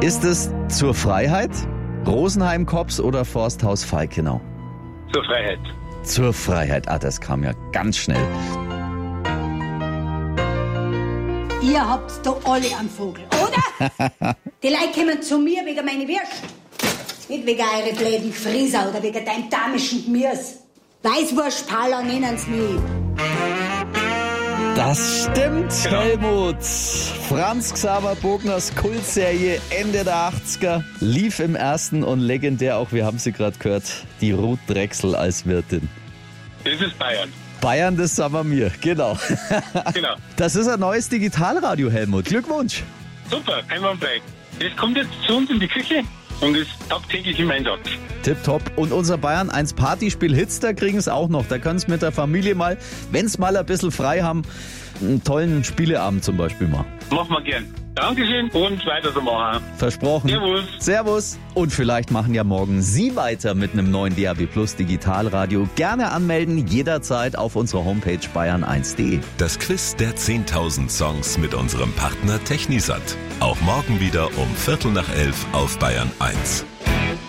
Ist es zur Freiheit, Rosenheim Kops oder Forsthaus Falkenau? Zur Freiheit. Zur Freiheit. Ah, das kam ja ganz schnell. Ihr habt da alle einen Vogel, oder? Die Leute kommen zu mir wegen meiner Würst. Nicht wegen eure bläden Frieser oder wegen deinem damischen Gemüse. Weißwurstpaler nennen sie mich. Das stimmt, Helmut. Franz Xaver Bogners Kultserie Ende der 80er lief im ersten und legendär auch, wir haben sie gerade gehört, die Ruth Drechsel als Wirtin. Das ist Bayern. Bayern, das sind wir mir, genau. Genau. Das ist ein neues Digitalradio, Helmut. Glückwunsch. Super, einwandfrei. Das kommt jetzt zu uns in die Küche und ist tagtäglich im Einsatz. Tipptopp. Und unser Bayern 1 Partyspiel Hitster kriegen es auch noch. Da können es mit der Familie mal, wenn es mal ein bisschen frei haben, einen tollen Spieleabend zum Beispiel machen. Machen wir gern. Dankeschön und weiter so machen. Versprochen. Servus. Servus. Und vielleicht machen ja morgen Sie weiter mit einem neuen DAB Plus Digitalradio. Gerne anmelden, jederzeit auf unserer Homepage bayern1.de. Das Quiz der 10.000 Songs mit unserem Partner Technisat. Auch morgen wieder um 11:45 auf Bayern 1.